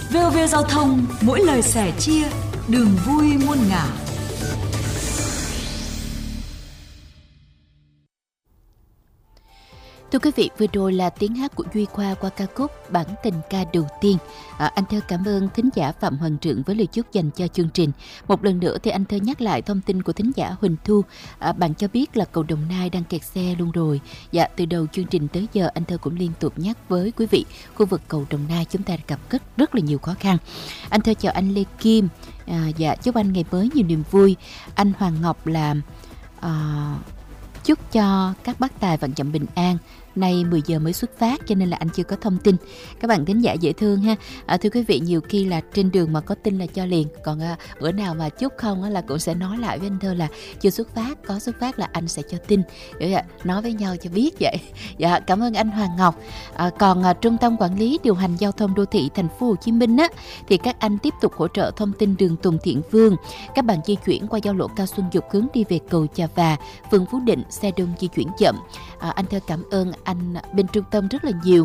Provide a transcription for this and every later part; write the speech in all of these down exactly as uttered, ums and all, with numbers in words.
vê o vê Giao thông, mỗi lời sẻ chia, đường vui muôn ngả. Thưa quý vị, vừa rồi là tiếng hát của Duy Khoa qua ca khúc Bản tình ca đầu tiên. À, anh Thơ cảm ơn thính giả Phạm Hoàng Trượng với lời chúc dành cho chương trình. Một lần nữa thì anh Thơ nhắc lại thông tin của thính giả Huỳnh Thu. À, bạn cho biết là cầu Đồng Nai đang kẹt xe luôn rồi. Dạ, từ đầu chương trình tới giờ anh Thơ cũng liên tục nhắc với quý vị, khu vực cầu Đồng Nai chúng ta gặp rất rất là nhiều khó khăn. Anh Thơ chào anh Lê Kim. À, dạ, chúc anh ngày mới nhiều niềm vui. Anh Hoàng Ngọc là à, chúc cho các bác tài vận chậm bình an. Nay mười giờ mới xuất phát cho nên là anh chưa có thông tin. Các bạn thính giả dễ thương ha. À, thưa quý vị, nhiều khi là trên đường mà có tin là cho liền. Còn à, bữa nào mà chúc không á, là cũng sẽ nói lại với anh Thơ là chưa xuất phát, có xuất phát là anh sẽ cho tin. Vậy, nói với nhau cho biết vậy. Dạ, cảm ơn anh Hoàng Ngọc. À, còn à, Trung tâm Quản lý Điều hành Giao thông Đô thị Thành phố Hồ Chí Minh á, thì các anh tiếp tục hỗ trợ thông tin đường Tùng Thiện Vương. Các bạn di chuyển qua giao lộ Cao Xuân Dục hướng đi về cầu Chà Và, phường Phú Định, xe đông di chuyển chậm. À, anh Thơ cảm ơn anh bên trung tâm rất là nhiều.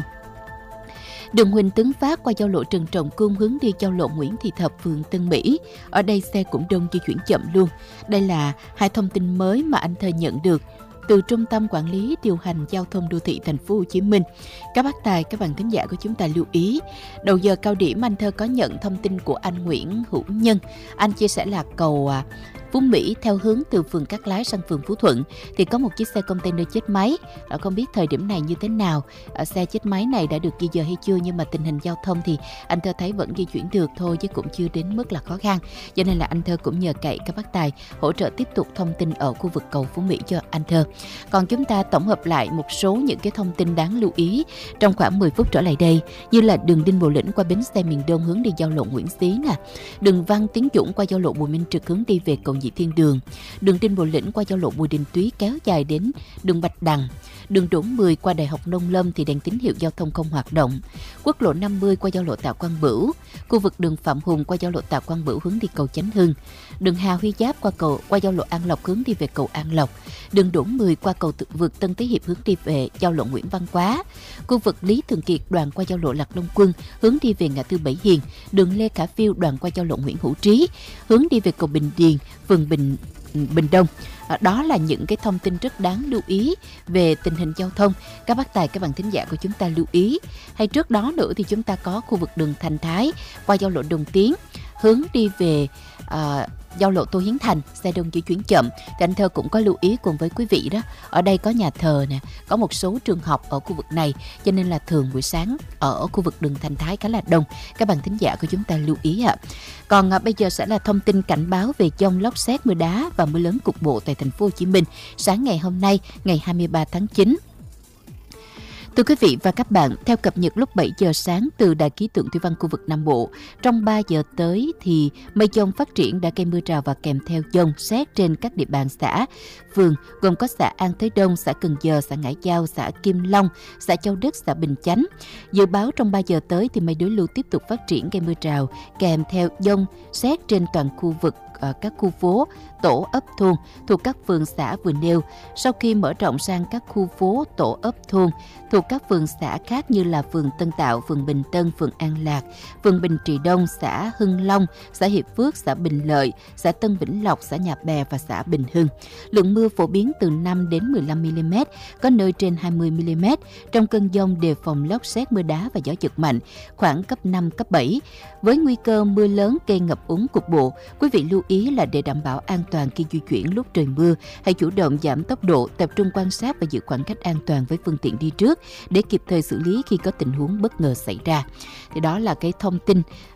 Đường Huỳnh Tấn Phát qua giao lộ Trần Trọng Cung hướng đi giao lộ Nguyễn Thị Thập, phường Tân Mỹ. Ở đây xe cũng đông di chuyển chậm luôn. Đây là hai thông tin mới mà anh Thơ nhận được từ Trung tâm Quản lý Điều hành Giao thông Đô thị Thành phố Hồ Chí Minh. Các bác tài, các bạn thính giả của chúng ta lưu ý. Đầu giờ cao điểm anh Thơ có nhận thông tin của anh Nguyễn Hữu Nhân. Anh chia sẻ là cầu à, Phú Mỹ theo hướng từ phường Cát Lái sang phường Phú Thuận thì có một chiếc xe container chết máy. À, không biết thời điểm này như thế nào, à, xe chết máy này đã được di dời hay chưa, nhưng mà tình hình giao thông thì anh Thơ thấy vẫn di chuyển được thôi chứ cũng chưa đến mức là khó khăn. Cho nên là anh Thơ cũng nhờ cậy các bác tài hỗ trợ tiếp tục thông tin ở khu vực cầu Phú Mỹ cho anh Thơ. Còn chúng ta tổng hợp lại một số những cái thông tin đáng lưu ý trong khoảng mười phút trở lại đây, như là đường Đinh Bộ Lĩnh qua bến xe miền Đông hướng đi giao lộ Nguyễn Xí nè, đường Văn Tiến Dũng qua giao lộ Bùi Minh Trực hướng đi về cầu Nhị Thiên Đường, đường Đinh Bộ Lĩnh qua giao lộ Bùi Đình Túy kéo dài đến đường Bạch Đằng, đường Đỗ mười qua Đại học Nông Lâm thì đèn tín hiệu giao thông không hoạt động, quốc lộ năm mươi qua giao lộ Tạ Quang Bửu, khu vực đường Phạm Hùng qua giao lộ Tạ Quang Bửu hướng đi cầu Chánh Hưng, đường Hà Huy Giáp qua cầu qua giao lộ An Lộc hướng đi về cầu An Lộc, đường Đỗ mười qua cầu vượt Tân Thế Hiệp hướng đi về giao lộ Nguyễn Văn Quá, khu vực Lý Thường Kiệt đoạn qua giao lộ Lạc Long Quân hướng đi về ngã tư Bảy Hiền, đường Lê Khả Phiêu đoạn qua giao lộ Nguyễn Hữu Trí hướng đi về cầu Bình Điền, phường Bình Bình Đông. À, đó là những cái thông tin rất đáng lưu ý về tình hình giao thông. Các bác tài, các bạn thính giả của chúng ta lưu ý. Hay trước đó nữa thì chúng ta có khu vực đường Thành Thái qua giao lộ Đồng Tiến hướng đi về à, giao lộ Tô Hiến Thành, xe đông di chuyển chậm. Thì anh Thơ cũng có lưu ý cùng với quý vị đó. Ở đây có nhà thờ nè, có một số trường học ở khu vực này, cho nên là thường buổi sáng ở khu vực đường Thành Thái khá là đông. Các bạn thính giả của chúng ta lưu ý ạ. Còn à, bây giờ sẽ là thông tin cảnh báo về dông lốc sét, mưa đá và mưa lớn cục bộ tại Thành phố Hồ Chí Minh sáng ngày hôm nay, ngày hai mươi ba tháng chín. Thưa quý vị và các bạn, theo cập nhật lúc bảy giờ sáng từ Đài khí tượng thủy văn khu vực Nam Bộ, trong ba giờ tới thì mây dông phát triển đã gây mưa rào và kèm theo dông sét trên các địa bàn xã, phường gồm có xã An Thới Đông, xã Cần Giờ, xã Ngãi Giao, xã Kim Long, xã Châu Đức, xã Bình Chánh. Dự báo trong ba giờ tới thì mây đối lưu tiếp tục phát triển gây mưa rào kèm theo dông sét trên toàn khu vực ở các khu phố, tổ ấp thôn thuộc các phường xã vừa nêu. Sau khi mở rộng sang các khu phố, tổ ấp thôn thuộc các phường xã khác như là phường Tân Tạo, phường Bình Tân, phường An Lạc, phường Bình Trị Đông, xã Hưng Long, xã Hiệp Phước, xã Bình Lợi, xã Tân Vĩnh Lộc, xã Nhà Bè và xã Bình Hưng. Lượng mưa phổ biến từ năm đến mười lăm mi-li-mét, có nơi trên hai mươi mi-li-mét. Trong cơn dông đề phòng lốc sét, mưa đá và gió giật mạnh khoảng cấp năm, cấp bảy. Với nguy cơ mưa lớn gây ngập úng cục bộ, quý vị lưu ý là để đảm bảo an toàn khi di chuyển lúc trời mưa, hãy chủ động giảm tốc độ, tập trung quan sát và giữ khoảng cách an toàn với phương tiện đi trước để kịp thời xử lý khi có tình huống bất ngờ xảy ra. Thì đó là cái thông tin